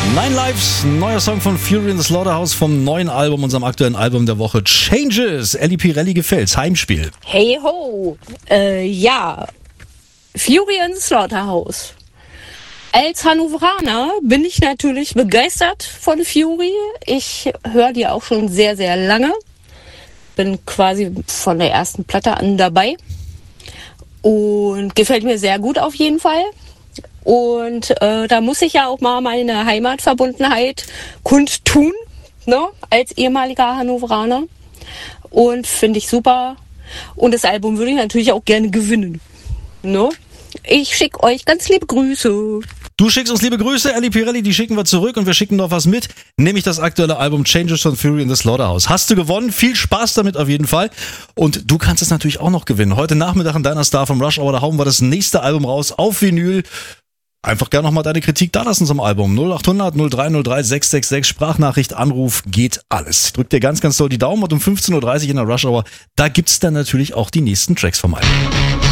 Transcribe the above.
Nine Lives, neuer Song von Fury in the Slaughterhouse vom neuen Album, unserem aktuellen Album der Woche, Changes. Elli Pirelli gefällt's, Heimspiel. Hey ho, ja, Fury in the Slaughterhouse. Als Hannoveraner bin ich natürlich begeistert von Fury. Ich höre die auch schon sehr, sehr lange. Bin quasi von der ersten Platte an dabei. Und gefällt mir sehr gut auf jeden Fall. Und da muss ich ja auch mal meine Heimatverbundenheit kundtun, ne, als ehemaliger Hannoveraner. Und finde ich super. Und das Album würde ich natürlich auch gerne gewinnen. Ne? Ich schicke euch ganz liebe Grüße. Du schickst uns liebe Grüße, Elli Pirelli, die schicken wir zurück und wir schicken noch was mit, nämlich das aktuelle Album Changes von Fury in the Slaughterhouse. Hast du gewonnen? Viel Spaß damit auf jeden Fall. Und du kannst es natürlich auch noch gewinnen. Heute Nachmittag in deiner Star vom Rush Hour, da hauen wir das nächste Album raus auf Vinyl. Einfach gerne nochmal deine Kritik da lassen zum Album. 0800 0303 666, Sprachnachricht, Anruf, geht alles. Ich drück dir ganz, ganz doll die Daumen und um 15.30 Uhr in der Rush Hour, da gibt's dann natürlich auch die nächsten Tracks vom Album.